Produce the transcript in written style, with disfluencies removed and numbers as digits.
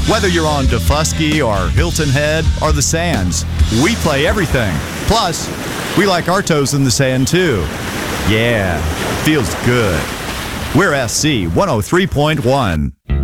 Whether you're on Defusky or Hilton Head or the Sands, we play everything. Plus, we like our toes in the sand too. Yeah, feels good. We're SC 103.1.